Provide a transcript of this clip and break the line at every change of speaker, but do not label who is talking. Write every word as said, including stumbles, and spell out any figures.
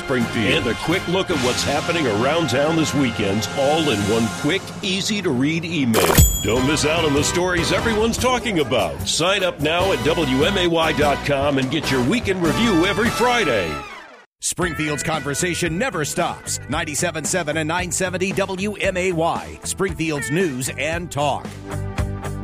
Springfield. And a quick look at what's happening around town this weekend, all in one quick, easy-to-read email. Don't miss out on the stories everyone's talking about. Sign up now at W M A Y dot com and get your weekend review every Friday.
Springfield's conversation never stops. ninety-seven point seven and nine seventy W M A Y, Springfield's news and talk.